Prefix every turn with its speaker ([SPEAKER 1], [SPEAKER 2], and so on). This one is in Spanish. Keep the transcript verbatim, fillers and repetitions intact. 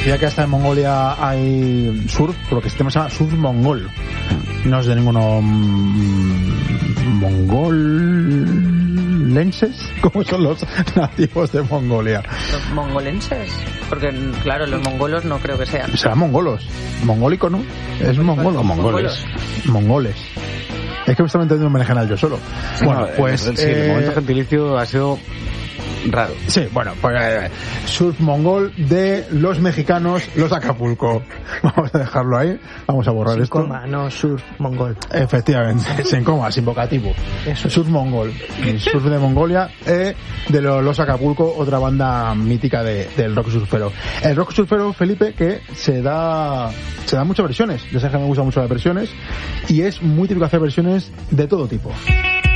[SPEAKER 1] decía que hasta en Mongolia hay surf, por lo que este tema se llama surf mongol. No es de ninguno mmm, mongolenses, como son los nativos de Mongolia.
[SPEAKER 2] ¿Los mongolenses? Porque, claro, los mongolos no creo que sean.
[SPEAKER 1] Serán mongolos. Mongólico, ¿no? Es mongolo.
[SPEAKER 3] Mongoles.
[SPEAKER 1] Mongoles. Es que me estaba entendiendo un menejanal yo solo.
[SPEAKER 3] Sí,
[SPEAKER 1] bueno,
[SPEAKER 3] no,
[SPEAKER 1] pues...
[SPEAKER 3] El, sí,
[SPEAKER 1] eh,
[SPEAKER 3] el momento gentilicio ha sido raro.
[SPEAKER 1] Sí, bueno, pues eh, surf mongol de los mexicanos, los Acapulco. Vamos a dejarlo ahí, vamos a borrar
[SPEAKER 4] sin
[SPEAKER 1] esto.
[SPEAKER 4] Coma, no surf mongol.
[SPEAKER 1] Efectivamente, sin coma, sin vocativo.
[SPEAKER 4] Eso.
[SPEAKER 1] Surf mongol, surf de Mongolia, eh, de los, los Acapulco, otra banda mítica de, del rock surfero. El rock surfero, Felipe, que se da se da muchas versiones. Ya sabes que me gustan mucho las versiones y es muy típico hacer versiones de todo tipo.